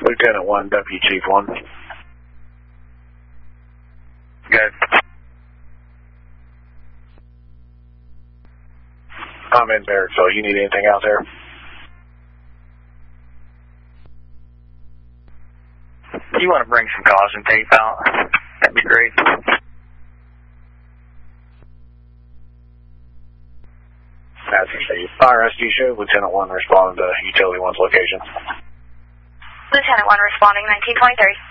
Lieutenant 1, W Chief 1. Good. I'm in Barracksville. You need anything out there? You want to bring some caution tape out? That'd be great. That's a fire rescue show. Lieutenant 1 responding to Utility 1's location. Lieutenant 1 responding, 1923.